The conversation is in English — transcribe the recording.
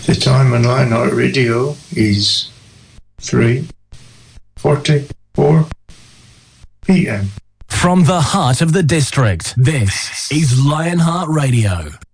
The time on Lionheart Radio is 3:44 p.m. From the heart of the district, this is Lionheart Radio.